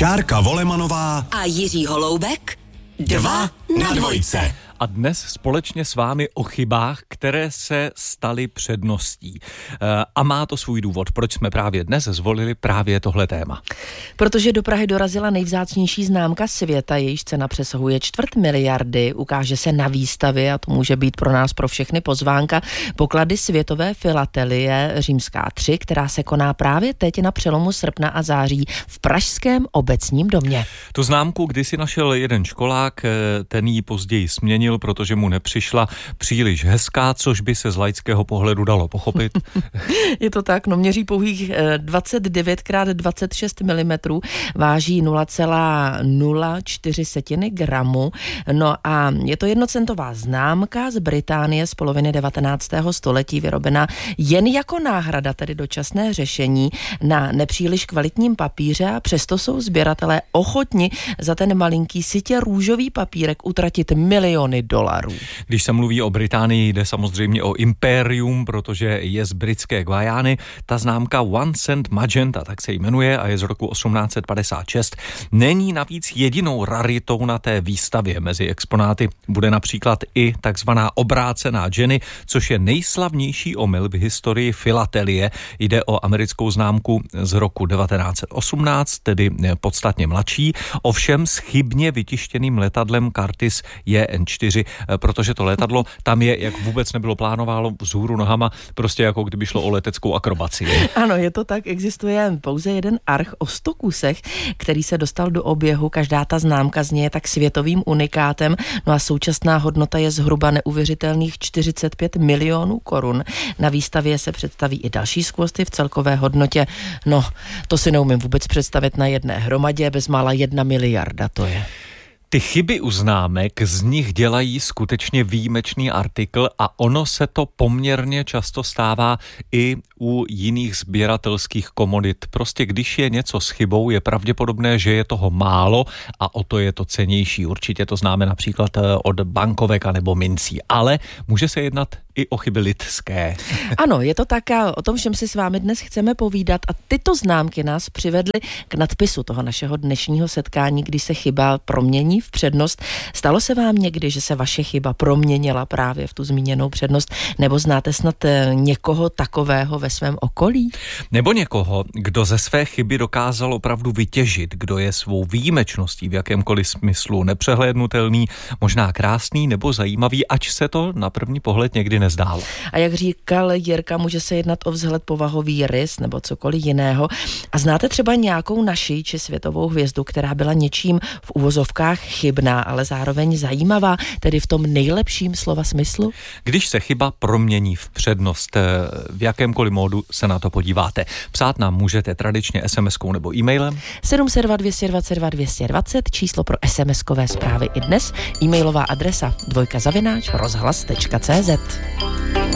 Šárka Volemanová a Jiří Holoubek 2 na 2. A dnes společně s vámi o chybách, které se staly předností. A má to svůj důvod, proč jsme právě dnes zvolili právě tohle téma. Protože do Prahy dorazila nejvzácnější známka světa, jejíž cena přesahuje 250 miliardy, ukáže se na výstavě a to může být pro nás, pro všechny pozvánka Poklady světové filatelie Římská 3, která se koná právě teď na přelomu srpna a září v pražském Obecním domě. Tu známku kdysi našel jeden školák, ten ji později směnil, protože mu nepřišla příliš hezká, což by se z laického pohledu dalo pochopit. Je to tak, měří pouhých 29x26 mm, váží 0,04 gramu, a je to jednocentová známka z Británie z poloviny 19. století, vyrobená jen jako náhrada, tedy dočasné řešení na nepříliš kvalitním papíře, a přesto jsou sběratelé ochotni za ten malinký sytě růžový papírek utratit miliony dolarů. Když se mluví o Británii, jde samozřejmě o impérium, protože je z britské Guajány. Ta známka One Cent Magenta, tak se jmenuje, a je z roku 1856. Není navíc jedinou raritou na té výstavě. Mezi exponáty bude například i takzvaná obrácená Jenny, což je nejslavnější omyl v historii filatelie. Jde o americkou známku z roku 1918, tedy podstatně mladší, ovšem s chybně vytištěným letadlem Curtiss JN4, protože to letadlo tam je, jak vůbec nebylo plánováno, vzhůru nohama, prostě jako kdyby šlo o leteckou akrobaci. Ano, je to tak, existuje pouze jeden arch o 100 kusech, který se dostal do oběhu, každá ta známka z něj je tak světovým unikátem, a současná hodnota je zhruba neuvěřitelných 45 milionů korun. Na výstavě se představí i další skvosty v celkové hodnotě, to si neumím vůbec představit na jedné hromadě, bezmála 1 miliarda to je. Ty chyby u známek, z nich dělají skutečně výjimečný artikl a ono se to poměrně často stává i u jiných sběratelských komodit. Prostě když je něco s chybou, je pravděpodobné, že je toho málo a o to je to cennější. Určitě to známe například od bankovek a nebo mincí, ale může se jednat i o chyby lidské. Ano, je to tak a o tom všem si s vámi dnes chceme povídat a tyto známky nás přivedly k nadpisu toho našeho dnešního setkání, kdy se chyba promění v přednost. Stalo se vám někdy, že se vaše chyba proměnila právě v tu zmíněnou přednost, nebo znáte snad někoho takového ve svém okolí? Nebo někoho, kdo ze své chyby dokázal opravdu vytěžit, kdo je svou výjimečností v jakémkoliv smyslu nepřehlédnutelný, možná krásný nebo zajímavý, ač se to na první pohled někdy nezdálo. A jak říkal Jirka, může se jednat o vzhled, povahový rys nebo cokoliv jiného. A znáte třeba nějakou naši či světovou hvězdu, která byla něčím v uvozovkách chybná, ale zároveň zajímavá, tedy v tom nejlepším slova smyslu? Když se chyba promění v přednost, v jakémkoliv módu se na to podíváte. Psát nám můžete tradičně SMS-kou nebo e-mailem. 772 222 220, číslo pro SMS-kové zprávy i dnes, e-mailová adresa 2@rozhlas.cz.